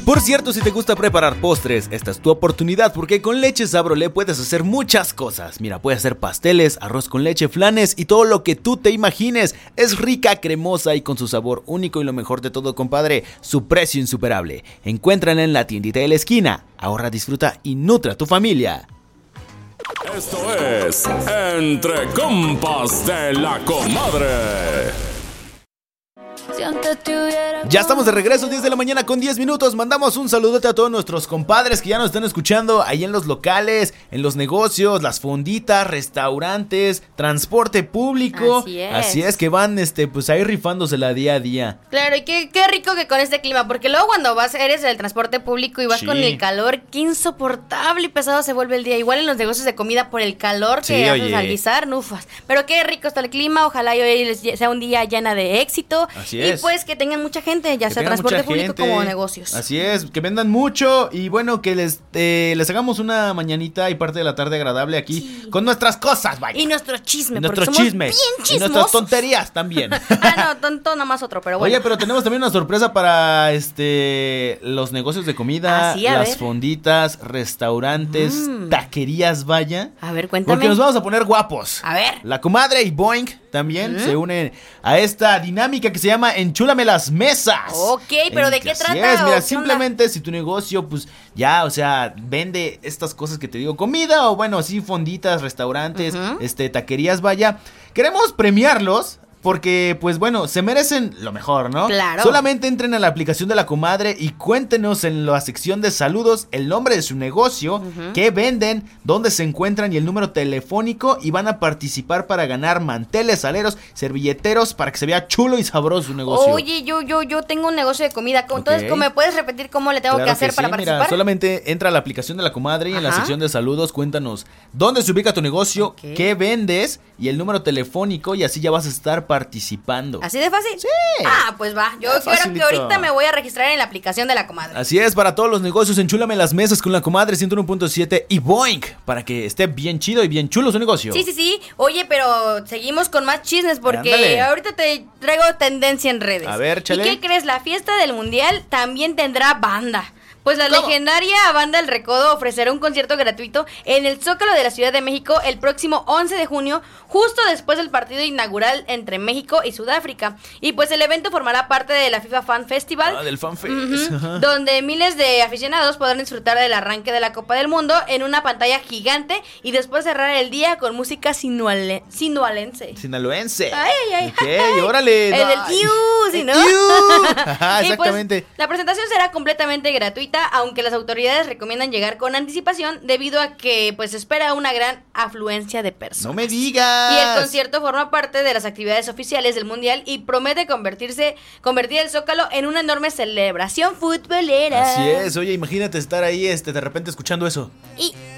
Por cierto, si te gusta preparar postres, esta es tu oportunidad porque con leche Sabrolé puedes hacer muchas cosas. Mira, puedes hacer pasteles, arroz con leche, flanes y todo lo que tú te imagines. Es rica, cremosa y con su sabor único y lo mejor de todo, compadre, su precio insuperable. Encuéntrala en la tiendita de la esquina. Ahorra, disfruta y nutre a tu familia. Esto es Entre Compas de la Comadre. Ya estamos de regreso, 10 de la mañana con 10 minutos. Mandamos un saludote a todos nuestros compadres que ya nos están escuchando ahí en los locales, en los negocios, las fonditas, restaurantes, transporte público. Así es que van pues ahí rifándosela día a día. Claro, y qué rico que con este clima, porque luego cuando eres del transporte público y vas con el calor, qué insoportable y pesado se vuelve el día. Igual en los negocios de comida por el calor que haces al guisar, nufas. Pero qué rico está el clima, ojalá hoy sea un día llena de éxito. Así es. Y pues que tengan mucha gente, ya sea transporte público como negocios. Así es, que vendan mucho y bueno, que les hagamos una mañanita y parte de la tarde agradable aquí con nuestras cosas, vaya. Y nuestro chisme, porque somos bien chismosos. Y nuestras tonterías también. No, tonto nada más otro, pero bueno. Oye, pero tenemos también una sorpresa para los negocios de comida, las fonditas, restaurantes, taquerías, vaya. A ver, cuéntame. Porque nos vamos a poner guapos. A ver. La comadre y Boing también se unen a esta dinámica que se llama Enchúlame las mesas. Ok, pero ¿de qué trata? Mira, simplemente si tu negocio, pues ya, o sea, vende estas cosas que te digo, comida o bueno, así fonditas, restaurantes, taquerías, vaya, queremos premiarlos. Porque, pues bueno, se merecen lo mejor, ¿no? Claro. Solamente entren a la aplicación de la comadre y cuéntenos en la sección de saludos el nombre de su negocio, qué venden, dónde se encuentran y el número telefónico y van a participar para ganar manteles, aleros, servilleteros para que se vea chulo y sabroso su negocio. Oye, yo tengo un negocio de comida, entonces ¿me puedes repetir cómo le tengo que hacer para participar? Mira, solamente entra a la aplicación de la comadre y en la sección de saludos cuéntanos dónde se ubica tu negocio, qué vendes y el número telefónico y así ya vas a estar participando. ¿Así de fácil? Sí. Pues va. Yo creo que ahorita me voy a registrar en la aplicación de la comadre. Así es, para todos los negocios, enchúlame las mesas con la comadre 101.7 y Boing, para que esté bien chido y bien chulo su negocio. Sí. Oye, pero seguimos con más chismes porque ahorita te traigo tendencia en redes. A ver, chale. ¿Y qué crees? La fiesta del mundial también tendrá banda. Pues la legendaria banda El Recodo ofrecerá un concierto gratuito en el Zócalo de la Ciudad de México el próximo 11 de junio, justo después del partido inaugural entre México y Sudáfrica. Y pues el evento formará parte de la FIFA Fan Festival. Del Fan Fest. Donde miles de aficionados podrán disfrutar del arranque de la Copa del Mundo en una pantalla gigante y después cerrar el día con música sinaloense. Ay. Ok, órale. El del ¿sí, no? Exactamente. Y pues, la presentación será completamente gratuita, aunque las autoridades recomiendan llegar con anticipación debido a que pues se espera una gran afluencia de personas. ¡No me digas! Y el concierto forma parte de las actividades oficiales del Mundial y promete convertir el Zócalo en una enorme celebración futbolera. Así es, oye, imagínate estar ahí de repente escuchando eso. Y